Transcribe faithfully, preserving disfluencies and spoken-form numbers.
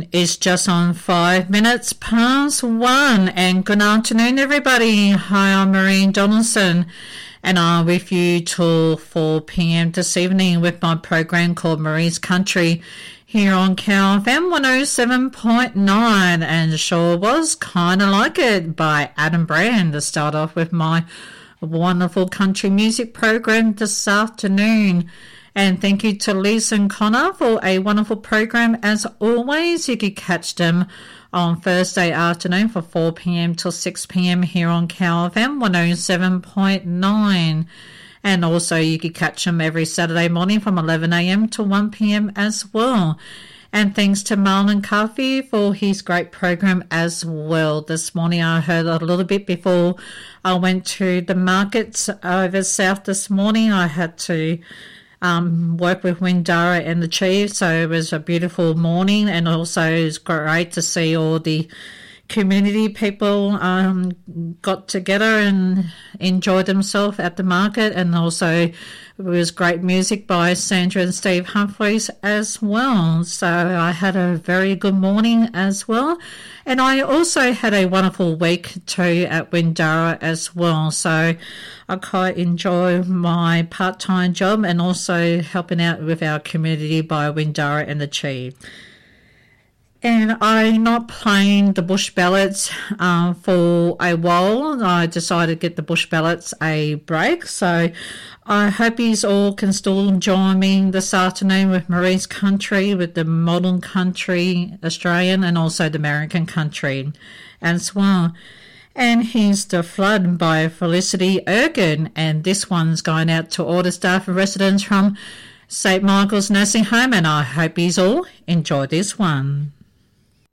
afternoon is just on five minutes past one, and good afternoon everybody. Hi, I'm Maureen Donaldson, and I'm with you till four p.m. this evening with my program called Marie's Country here on K F M one oh seven point nine, and sure was Kinda Like It by Adam Brand to start off with my wonderful country music program this afternoon. And thank you to Lisa and Connor for a wonderful program as always. You could catch them on Thursday afternoon from four p.m. till six p.m. here on K F M one oh seven point nine. And also you could catch them every Saturday morning from eleven a.m. to one p.m. as well. And thanks to Marlon Coffey for his great program as well. This morning I heard a little bit before I went to the markets over south this morning. I had to Um, work with Windara and the Chiefs, so it was a beautiful morning, and also it was great to see all the community people um, got together and enjoyed themselves at the market, and also it was great music by Sandra and Steve Humphreys as well. So I had a very good morning as well, and I also had a wonderful week too at Windara as well. So I quite enjoy my part-time job and also helping out with our community by Windara and the Chief. And I'm not playing the bush ballads uh, for a while. I decided to get the bush ballads a break. So I hope you all can still join me this afternoon with Marie's Country, with the modern country Australian and also the American country as well. And here's The Flood by Felicity Ergen. And this one's going out to all the staff and residents from Saint Michael's Nursing Home. And I hope you all enjoy this one.